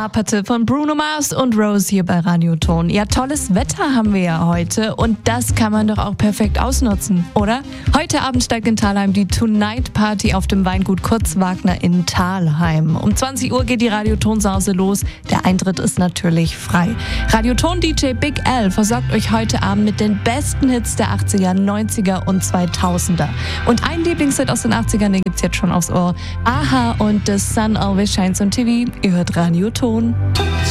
Aperte von Bruno Mars und Rose hier bei Radioton. Ja, tolles Wetter haben wir ja heute und das kann man doch auch perfekt ausnutzen, oder? Heute Abend steigt in Thalheim die Tonight Party auf dem Weingut Kurz-Wagner in Thalheim. Um 20 Uhr geht die Radioton-Sause los. Der Eintritt ist natürlich frei. Radioton-DJ Big L versorgt euch heute Abend mit den besten Hits der 80er, 90er und 2000er. Und ein Lieblingshit aus den 80ern, den gibt's jetzt schon aufs Ohr. Aha und The Sun Always Shines on TV. Ihr hört Radioton.